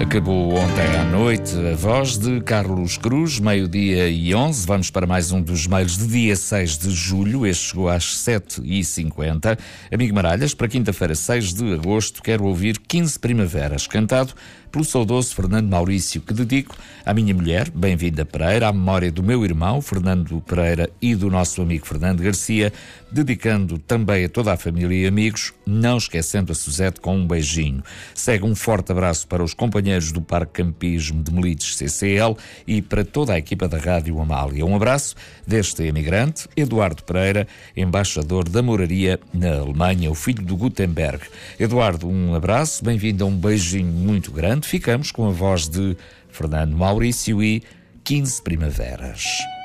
Acabou ontem à noite a voz de Carlos Cruz, 12:11. Vamos para mais um dos mails de dia 6 de julho. Este chegou às 7h50. Amigo Maralhas, para quinta-feira, 6 de agosto, quero ouvir 15 Primaveras, cantado pelo saudoso Fernando Maurício, que dedico à minha mulher, Bem-vinda Pereira, à memória do meu irmão, Fernando Pereira, e do nosso amigo Fernando Garcia, dedicando também a toda a família e amigos, não esquecendo a Suzete com um beijinho. Segue um forte abraço para os companheiros do Parque Campismo de Melides CCL e para toda a equipa da Rádio Amália. Um abraço deste emigrante, Eduardo Pereira, embaixador da Moraria na Alemanha, o filho do Gutenberg. Eduardo, um abraço, bem-vindo a um beijinho muito grande. Ficamos com a voz de Fernando Maurício e 15 Primaveras.